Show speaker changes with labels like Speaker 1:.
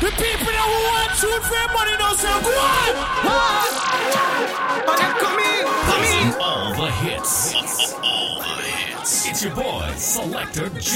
Speaker 1: The people that who want shoot for money don't say go on.
Speaker 2: Playing all the hits. It's your boy, Selector J.